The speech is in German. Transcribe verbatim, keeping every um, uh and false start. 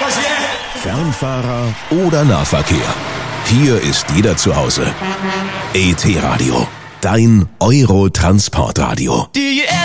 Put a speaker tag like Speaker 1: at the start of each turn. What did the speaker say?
Speaker 1: Fernfahrer oder Nahverkehr. Hier ist jeder zu Hause. E T Radio. Dein Euro-Transportradio.